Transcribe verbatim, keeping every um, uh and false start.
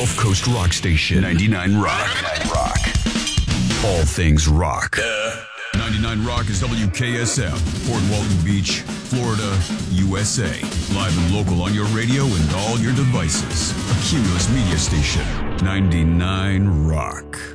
Gulf Coast rock station. ninety-nine Rock. ninety-nine Rock. All things rock. Uh. ninety-nine Rock is W K S F, Port Walton Beach, Florida, U S A. Live and local on your radio and all your devices. A Cumulus media station. ninety-nine Rock.